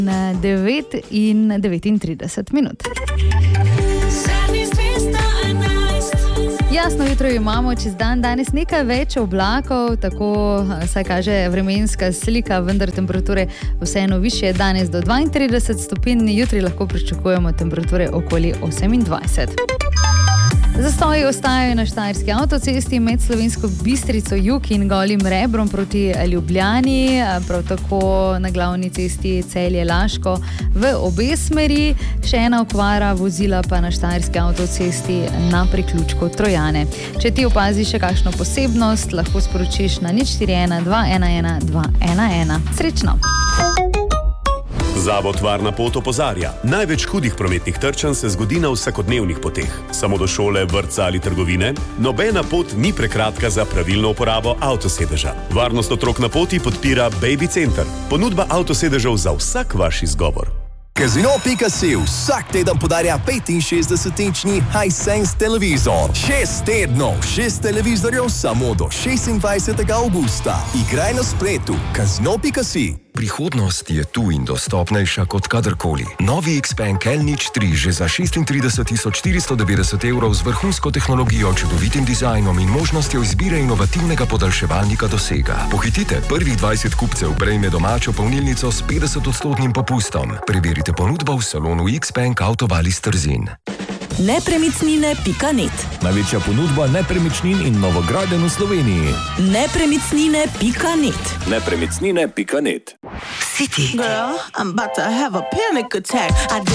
9:39. Jasno jutro imamo, čez dan danes nekaj več oblakov, tako saj kaže vremenska slika, vendar temperature vseeno višje, danes do 32 stopinj, jutri lahko pričakujemo temperature okoli 28. Zastoji ostajajo na štajerski avtocesti med Slovensko Bistrico jug in Golim Rebrom proti Ljubljani, prav tako na glavni cesti Celje-Laško v obe smeri, še ena okvara vozila pa na štajerski avtocesti na priključku Trojane. Če ti opaziš še kakšno posebnost, lahko sporočiš na 041 211 211. Srečno! Zavod Varna pot opozarja. Največ hudih prometnih trčanj se zgodi na vsakodnevnih poteh. Samo do šole, vrtca ali trgovine. Nobena pot ni prekratka za pravilno uporabo avtosedeža. Varnost otrok na poti podpira Baby Center. Ponudba avtosedežev za vsak vaš izgovor. Casino.si vsak teden podarja 65-inčni Hisense televizor. 6 tednov, 6 televizorjev samo do 26. augusta. Igraj na spletu. Casino.si. Prihodnost je tu in dostopnejša kot kadarkoli. Novi Xpeng L03 že za 36.490 evrov z vrhunsko tehnologijo, čudovitim dizajnom in možnostjo izbire inovativnega podaljševalnika dosega. Pohitite, prvih 20 kupcev prejme domačo polnilnico s 50% popustom. Preverite ponudbo v salonu Xpeng Autovali Trzin. Nepremičnine.net. Največja ponudba nepremičnin in novogradenj v Sloveniji. Nepremičnine.net. Nepremičnine.net. City. Girl, I'm about to have a panic attack.